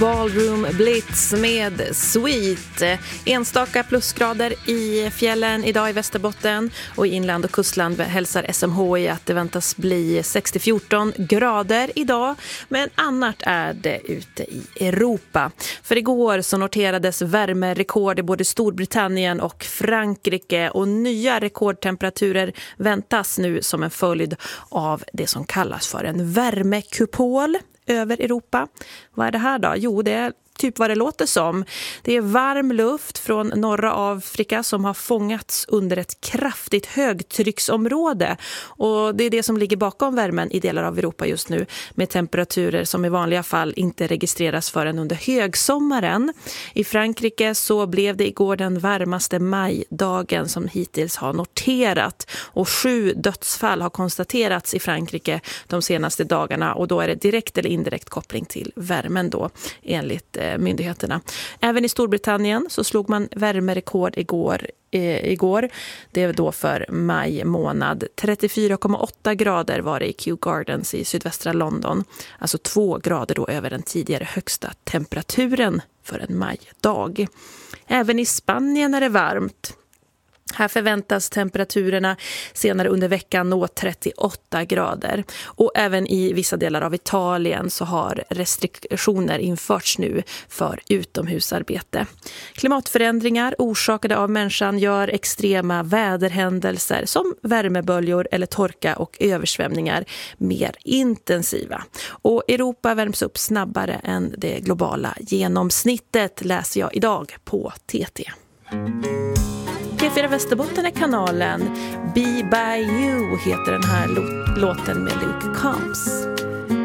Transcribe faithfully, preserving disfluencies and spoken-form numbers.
Ballroom Blitz med Sweet. Enstaka plusgrader i fjällen idag i Västerbotten, och i inland och kustland hälsar S M H I att det väntas bli sex till fjorton grader idag. Men annars är det ute i Europa. För igår så noterades värmerekord i både Storbritannien och Frankrike, och nya rekordtemperaturer väntas nu som en följd av det som kallas för en värmekupol över Europa. Vad är det här då? Jo, det är typ vad det låter som. Det är varm luft från norra Afrika som har fångats under ett kraftigt högtrycksområde, och det är det som ligger bakom värmen i delar av Europa just nu, med temperaturer som i vanliga fall inte registreras förrän under högsommaren. I Frankrike så blev det igår den varmaste majdagen som hittills har noterat, och sju dödsfall har konstaterats i Frankrike de senaste dagarna, och då är det direkt eller indirekt koppling till värmen då, enligt myndigheterna. Även i Storbritannien så slog man värmerekord igår. Eh, igår. Det är då för maj månad. trettiofyra komma åtta grader var det i Kew Gardens i sydvästra London. Alltså två grader då över den tidigare högsta temperaturen för en majdag. Även i Spanien är det varmt. Här förväntas temperaturerna senare under veckan nå trettioåtta grader. Och även i vissa delar av Italien så har restriktioner införts nu för utomhusarbete. Klimatförändringar orsakade av människan gör extrema väderhändelser som värmeböljor eller torka och översvämningar mer intensiva. Och Europa värms upp snabbare än det globala genomsnittet, läser jag idag på T T. P fyra Västerbotten är kanalen. Be By You heter den här låten med Luke Combs.